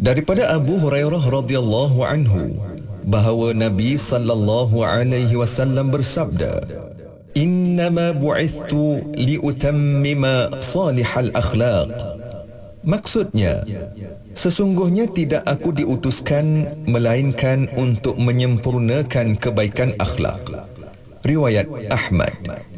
Daripada Abu Hurairah radhiyallahu anhu bahawa Nabi sallallahu alaihi wasallam bersabda, "Innama bu'ithtu liutammima salihal akhlaq." Maksudnya, sesungguhnya tidak aku diutuskan melainkan untuk menyempurnakan kebaikan akhlak. Riwayat Ahmad.